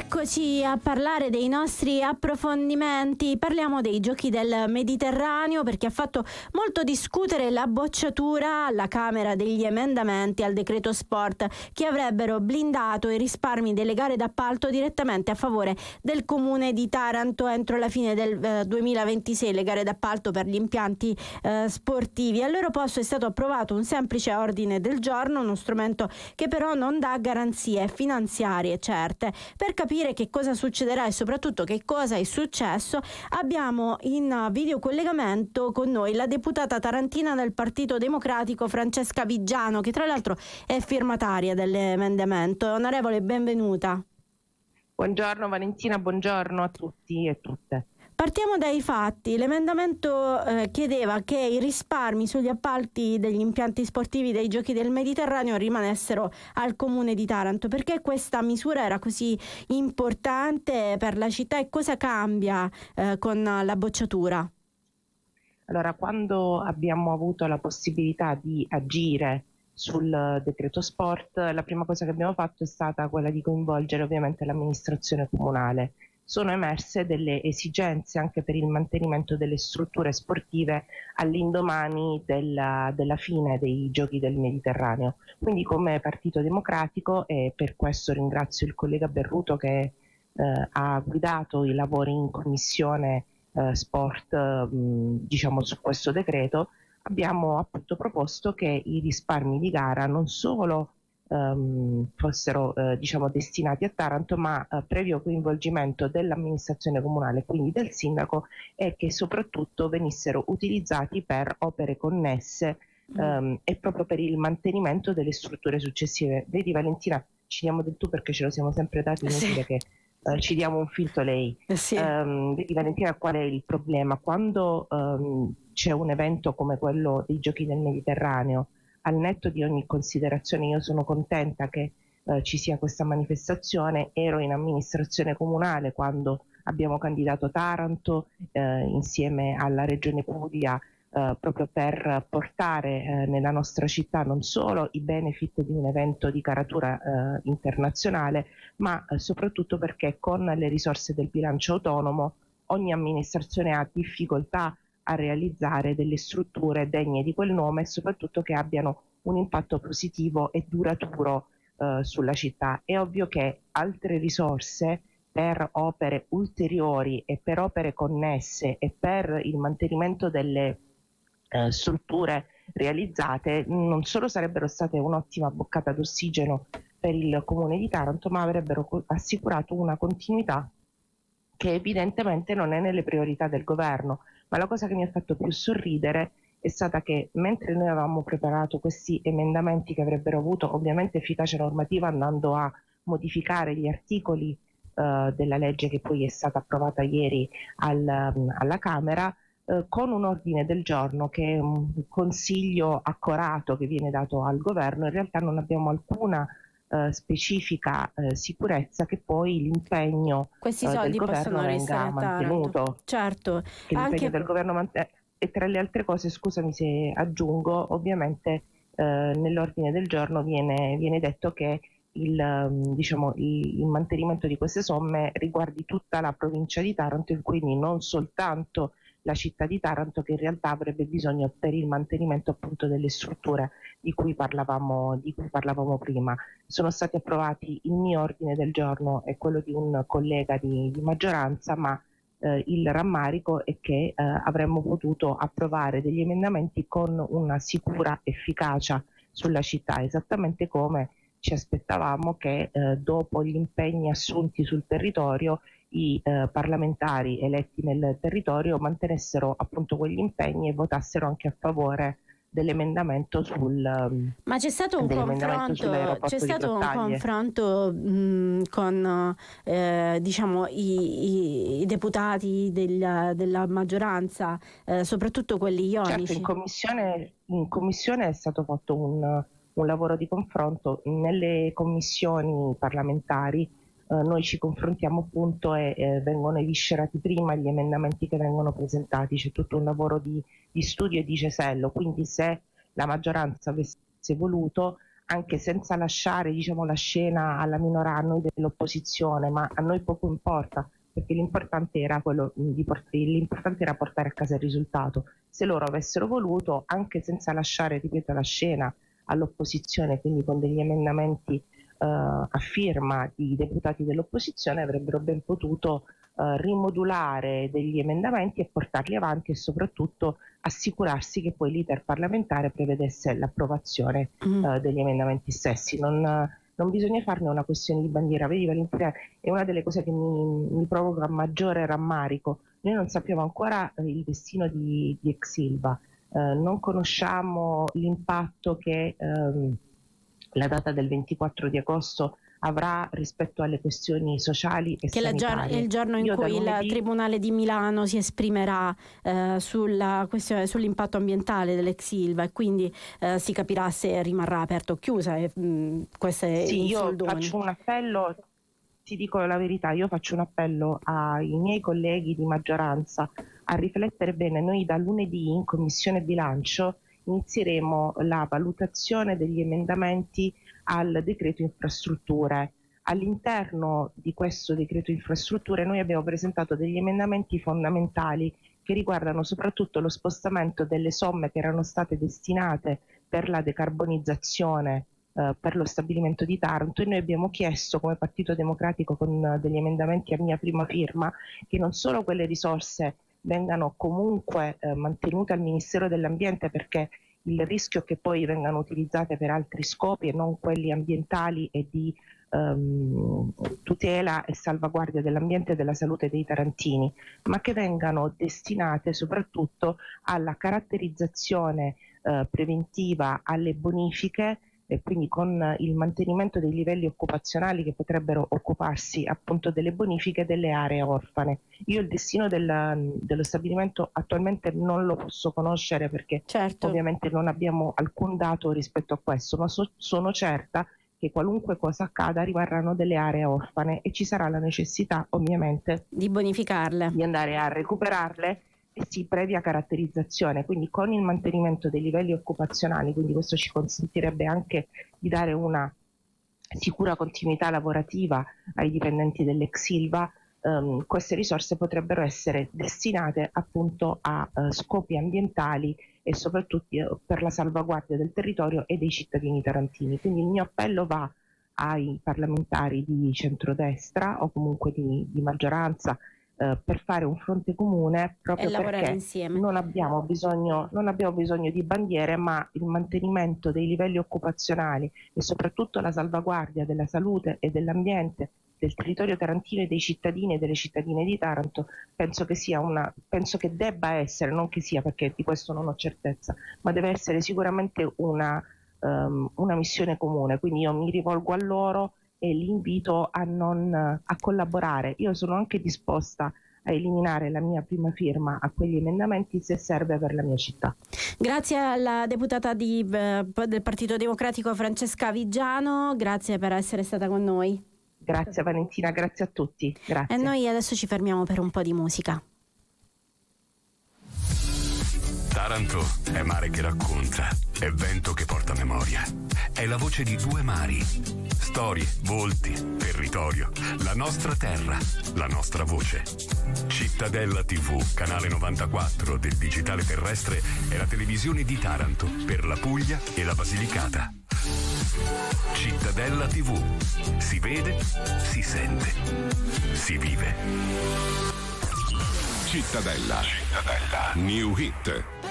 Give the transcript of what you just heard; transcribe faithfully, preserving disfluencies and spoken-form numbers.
Eccoci a parlare dei nostri approfondimenti. Parliamo dei giochi del Mediterraneo, perché ha fatto molto discutere la bocciatura alla Camera degli emendamenti al decreto sport che avrebbero blindato i risparmi delle gare d'appalto direttamente a favore del comune di Taranto entro la fine del eh, duemilaventisei, le gare d'appalto per gli impianti eh, sportivi. Al loro posto è stato approvato un semplice ordine del giorno, uno strumento che però non dà garanzie finanziarie certe. Per capire che cosa succederà e soprattutto che cosa è successo, abbiamo in video collegamento con noi la deputata tarantina del Partito Democratico Francesca Viggiano, che tra l'altro è firmataria dell'emendamento. Onorevole, benvenuta. Buongiorno Valentina, buongiorno a tutti e tutte. Partiamo dai fatti. L'emendamento eh, chiedeva che i risparmi sugli appalti degli impianti sportivi dei Giochi del Mediterraneo rimanessero al Comune di Taranto. Perché questa misura era così importante per la città e cosa cambia eh, con la bocciatura? Allora, quando abbiamo avuto la possibilità di agire sul decreto sport, la prima cosa che abbiamo fatto è stata quella di coinvolgere ovviamente l'amministrazione comunale. Sono emerse delle esigenze anche per il mantenimento delle strutture sportive all'indomani della, della fine dei Giochi del Mediterraneo. Quindi come Partito Democratico, e per questo ringrazio il collega Berruto che eh, ha guidato i lavori in commissione eh, sport mh, diciamo su questo decreto, abbiamo appunto proposto che i risparmi di gara non solo Um, fossero uh, diciamo destinati a Taranto, ma uh, previo coinvolgimento dell'amministrazione comunale, quindi del sindaco, e che soprattutto venissero utilizzati per opere connesse um, e proprio per il mantenimento delle strutture successive. Vedi Valentina, ci diamo del tu perché ce lo siamo sempre dati, inutile sì. che uh, ci diamo un filtro lei. Sì. Um, vedi Valentina, qual è il problema? Quando um, c'è un evento come quello dei Giochi del Mediterraneo, al netto di ogni considerazione, io sono contenta che eh, ci sia questa manifestazione. Ero in amministrazione comunale quando abbiamo candidato Taranto eh, insieme alla Regione Puglia eh, proprio per portare eh, nella nostra città non solo i benefit di un evento di caratura eh, internazionale, ma eh, soprattutto perché con le risorse del bilancio autonomo ogni amministrazione ha difficoltà a realizzare delle strutture degne di quel nome e soprattutto che abbiano un impatto positivo e duraturo eh, sulla città. È ovvio che altre risorse per opere ulteriori e per opere connesse e per il mantenimento delle eh, strutture realizzate non solo sarebbero state un'ottima boccata d'ossigeno per il Comune di Taranto, ma avrebbero assicurato una continuità che evidentemente non è nelle priorità del governo. Ma la cosa che mi ha fatto più sorridere è stata che mentre noi avevamo preparato questi emendamenti che avrebbero avuto ovviamente efficacia normativa andando a modificare gli articoli eh, della legge che poi è stata approvata ieri al, alla Camera, eh, con un ordine del giorno che è un consiglio accorato che viene dato al governo, in realtà non abbiamo alcuna Uh, specifica uh, sicurezza che poi l'impegno questi uh, soldi del governo venga mantenuto. Certo, che l'impegno anche... del governo mant- e tra le altre cose, scusami se aggiungo, ovviamente uh, nell'ordine del giorno viene, viene detto che il, um, diciamo, il, il mantenimento di queste somme riguardi tutta la provincia di Taranto e quindi non soltanto la città di Taranto, che in realtà avrebbe bisogno per il mantenimento appunto delle strutture di cui parlavamo, di cui parlavamo prima. Sono stati approvati il mio ordine del giorno e quello di un collega di, di maggioranza, ma eh, il rammarico è che eh, avremmo potuto approvare degli emendamenti con una sicura efficacia sulla città, esattamente come ci aspettavamo che eh, dopo gli impegni assunti sul territorio i eh, parlamentari eletti nel territorio mantenessero appunto quegli impegni e votassero anche a favore dell'emendamento sul ma c'è stato un confronto c'è stato un confronto mh, con eh, diciamo i, i, i deputati della, della maggioranza, eh, soprattutto quelli ionici. Certo, in commissione, in commissione è stato fatto un, un lavoro di confronto nelle commissioni parlamentari. Uh, noi ci confrontiamo appunto e eh, vengono eviscerati prima gli emendamenti che vengono presentati, c'è tutto un lavoro di, di studio e di cesello, quindi se la maggioranza avesse voluto anche senza lasciare, diciamo, la scena alla minoranza, a noi dell'opposizione, ma a noi poco importa, perché l'importante era quello di port- l'importante era portare a casa il risultato. Se loro avessero voluto, anche senza lasciare, ripeto, la scena all'opposizione, quindi con degli emendamenti eh, a firma di deputati dell'opposizione, avrebbero ben potuto eh, rimodulare degli emendamenti e portarli avanti, e soprattutto assicurarsi che poi l'iter parlamentare prevedesse l'approvazione mm. eh, degli emendamenti stessi. Non, non bisogna farne una questione di bandiera. Vedi Valentina, è una delle cose che mi, mi provoca maggiore rammarico. Noi non sappiamo ancora eh, il destino di, di Ex Ilva, eh, non conosciamo l'impatto che ehm, la data del ventiquattro di agosto avrà rispetto alle questioni sociali e che sanitarie. È il giorno in Io cui lunedì... il Tribunale di Milano si esprimerà eh, sulla questione, sull'impatto ambientale dell'ex Ilva, e quindi eh, si capirà se rimarrà aperta o chiusa. E, mh, queste sì, io soldoni. faccio un appello, ti dico la verità, io faccio un appello ai miei colleghi di maggioranza a riflettere bene. Noi da lunedì in Commissione Bilancio inizieremo la valutazione degli emendamenti al decreto infrastrutture. All'interno di questo decreto infrastrutture noi abbiamo presentato degli emendamenti fondamentali che riguardano soprattutto lo spostamento delle somme che erano state destinate per la decarbonizzazione eh, per lo stabilimento di Taranto, e noi abbiamo chiesto come Partito Democratico, con degli emendamenti a mia prima firma, che non solo quelle risorse vengano comunque eh, mantenute al Ministero dell'Ambiente, perché il rischio è che poi vengano utilizzate per altri scopi e non quelli ambientali e di ehm, tutela e salvaguardia dell'ambiente e della salute dei tarantini, ma che vengano destinate soprattutto alla caratterizzazione eh, preventiva, alle bonifiche, e quindi con il mantenimento dei livelli occupazionali che potrebbero occuparsi appunto delle bonifiche delle aree orfane. Io il destino del, dello stabilimento attualmente non lo posso conoscere, perché certo, ovviamente non abbiamo alcun dato rispetto a questo, ma so, sono certa che qualunque cosa accada rimarranno delle aree orfane e ci sarà la necessità ovviamente di bonificarle, di andare a recuperarle. E sì, previa caratterizzazione, quindi con il mantenimento dei livelli occupazionali, quindi questo ci consentirebbe anche di dare una sicura continuità lavorativa ai dipendenti dell'ex Ilva. Um, queste risorse potrebbero essere destinate appunto a uh, scopi ambientali e soprattutto uh, per la salvaguardia del territorio e dei cittadini tarantini. Quindi il mio appello va ai parlamentari di centrodestra o comunque di, di maggioranza, per fare un fronte comune, proprio perché insieme. Non abbiamo bisogno, non abbiamo bisogno di bandiere, ma il mantenimento dei livelli occupazionali e soprattutto la salvaguardia della salute e dell'ambiente del territorio tarantino e dei cittadini e delle cittadine di Taranto penso che sia una, penso che debba essere, non che sia, perché di questo non ho certezza, ma deve essere sicuramente una, um, una missione comune. Quindi io mi rivolgo a loro e li invito a, non, a collaborare. Io sono anche disposta a eliminare la mia prima firma a quegli emendamenti se serve per la mia città. Grazie alla deputata di, eh, del Partito Democratico Francesca Vigiano, grazie per essere stata con noi. Grazie Valentina, grazie a tutti. Grazie. E noi adesso ci fermiamo per un po' di musica. Taranto è mare che racconta, è vento che porta memoria, è la voce di due mari, storie, volti, territorio, la nostra terra, la nostra voce. Cittadella tivù, canale novantaquattro del digitale terrestre, è la televisione di Taranto per la Puglia e la Basilicata. Cittadella tivù, si vede, si sente, si vive. Cittadella, Cittadella, New Hit.